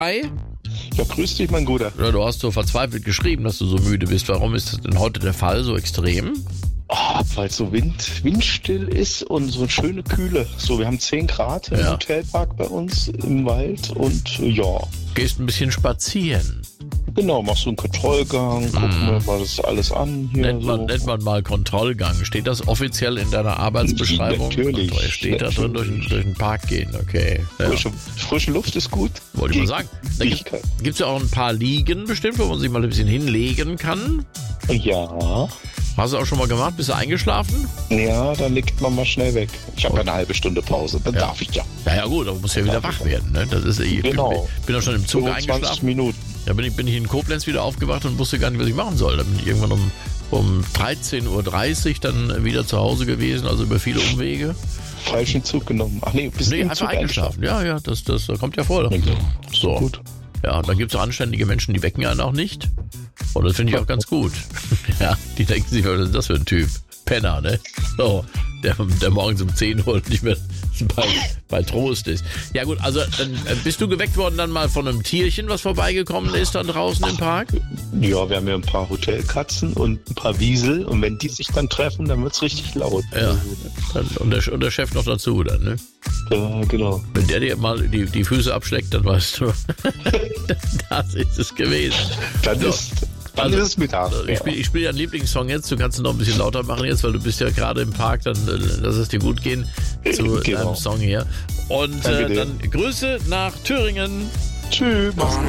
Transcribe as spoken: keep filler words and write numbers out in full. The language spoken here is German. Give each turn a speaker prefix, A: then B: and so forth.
A: Hi.
B: Ja, grüß dich, mein Guter.
A: Ja, du hast so verzweifelt geschrieben, dass du so müde bist. Warum ist das denn heute der Fall, so extrem?
B: Oh, weil es so Wind, windstill ist und so eine schöne Kühle. So, wir haben zehn Grad im
A: Ja.
B: Hotelpark bei uns im Wald und äh, ja,
A: Gehst ein bisschen spazieren.
B: genau, machst so einen Kontrollgang, gucken wir mal das alles an hier.
A: Nennt man,
B: so.
A: nennt man mal Kontrollgang. Steht das offiziell in deiner Arbeitsbeschreibung?
B: Natürlich,
A: Kontroll- Steht da drin, durch, den- durch den Park gehen, okay. Ja,
B: Frische, frische Luft ist gut.
A: wollte ich mal sagen. Da gibt
B: Sicherheit.
A: es ja auch ein paar Liegen bestimmt, wo man sich mal ein bisschen hinlegen kann.
B: Ja,
A: Hast du auch schon mal gemacht? Bist du eingeschlafen?
B: ja, dann liegt man mal schnell weg. Ich habe ja eine halbe Stunde Pause, dann
A: Ja.
B: darf ich ja.
A: Ja, ja gut, aber du musst ja wieder wach werden. Ne? Das ist, ich
B: Genau.
A: bin, bin auch schon im Zug
B: fünfundzwanzig
A: eingeschlafen.
B: Minuten.
A: Da bin ich, bin ich in Koblenz wieder aufgewacht und wusste gar nicht, was ich machen soll. Da bin ich irgendwann um, um dreizehn Uhr dreißig dann wieder zu Hause gewesen, also über viele Umwege.
B: Falschen Zug genommen. Ach nee, bist
A: Nee,
B: im
A: einfach
B: Zug
A: eingeschlafen. Ja, ja, das, das kommt ja vor. So.
B: Gut.
A: Ja, und dann gibt es auch anständige Menschen, die wecken einen auch nicht. Und das finde ich auch ganz gut. Ja, die denken sich, was ist das für ein Typ? Penner, ne? So, der, der morgens um zehn Uhr nicht mehr bei, bei Trost ist. Ja gut, also dann äh, bist du geweckt worden dann mal von einem Tierchen, was vorbeigekommen ist dann draußen im Park?
B: Ja, wir haben ja ein paar Hotelkatzen und ein paar Wiesel und wenn die sich dann treffen, dann wird's richtig laut.
A: Ja, dann, und, der, und der Chef noch dazu dann, ne?
B: Ja, genau.
A: Wenn der dir mal die, die Füße abschleckt, dann weißt du, das ist es gewesen.
B: Dann
A: So.
B: ist, dann
A: Also,
B: ist es Mittag.
A: Ich spiele ich spiel deinen Lieblingssong jetzt, du kannst ihn noch ein bisschen lauter machen jetzt, weil du bist ja gerade im Park, dann äh, lass es dir gut gehen zu
B: Genau.
A: deinem Song hier. Und
B: Danke
A: äh,
B: dir.
A: dann Grüße nach Thüringen.
B: Tschüss. Mach's gut.